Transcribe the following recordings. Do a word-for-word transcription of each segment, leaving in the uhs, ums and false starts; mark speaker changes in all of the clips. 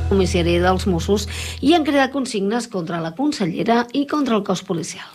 Speaker 1: comissari dels Mossos i han creat consignes contra la consellera i contra el cos policial.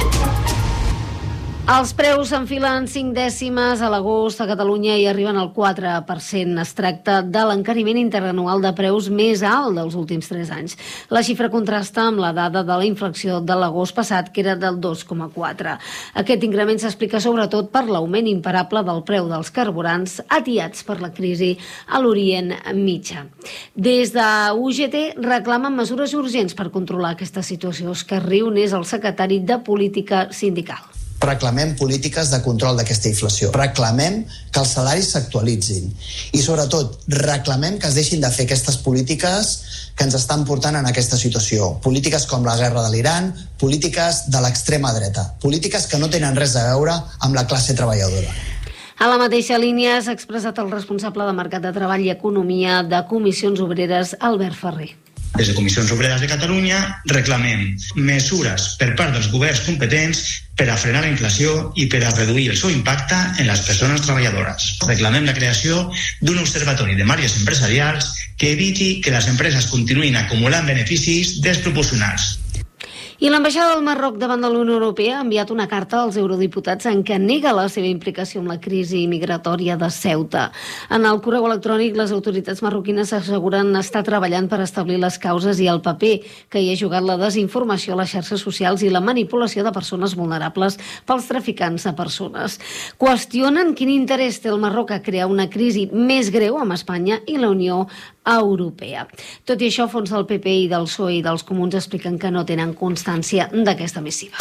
Speaker 1: Els preus s'enfilen cinc dècimes a l'agost a Catalunya i arriben al quatre per cent. Es tracta de l'encariment interanual de preus més alt dels últims tres anys. La xifra contrasta amb la dada de la inflació de l'agost passat, que era del dos coma quatre. Aquest increment s'explica sobretot per l'augment imparable del preu dels carburants atiats per la crisi a l'Orient Mitjà. Des de U G T reclamen mesures urgents per controlar aquesta situació. Òscar Riu és el secretari de Política Sindical.
Speaker 2: Reclamem polítiques de control d'aquesta inflació. Reclamem que els salaris s'actualitzin. I, sobretot, reclamem que es deixin de fer aquestes polítiques que ens estan portant en aquesta situació. Polítiques com la guerra de l'Iran, polítiques de l'extrema dreta. Polítiques que no tenen res a veure amb la classe treballadora.
Speaker 1: A la mateixa línia s'ha expressat el responsable de Mercat de Treball i Economia de Comissions Obreres, Albert Ferrer.
Speaker 3: Des de Comissions Obreres de Catalunya reclamem mesures per part dels governs competents per a frenar la inflació i per a reduir el seu impacte en les persones treballadores. Reclamem la creació d'un observatori de marges empresarials que eviti que les empreses continuïn acumulant beneficis desproporcionats.
Speaker 1: I l'ambaixada del Marroc davant de la Unió Europea ha enviat una carta als eurodiputats en què nega la seva implicació en la crisi migratòria de Ceuta. En el correu electrònic, les autoritats marroquines asseguren estar treballant per establir les causes i el paper que hi ha jugat la desinformació a les xarxes socials i la manipulació de persones vulnerables pels traficants de persones. Qüestionen quin interès té el Marroc a crear una crisi més greu amb Espanya i la Unió Europea. Tot i això, fons del P P i del P S O E i dels Comuns expliquen que no tenen constància d'aquesta missiva.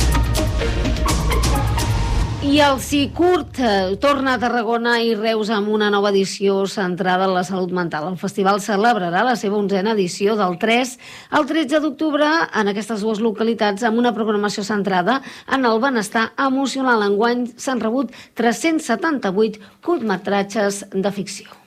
Speaker 1: I el Cicurt torna a Tarragona i Reus amb una nova edició centrada en la salut mental. El festival celebrarà la seva onzena edició del tres al tretze d'octubre en aquestes dues localitats amb una programació centrada en el benestar emocional. Enguany s'han rebut tres-cents setanta-vuit curtmetratges de ficció.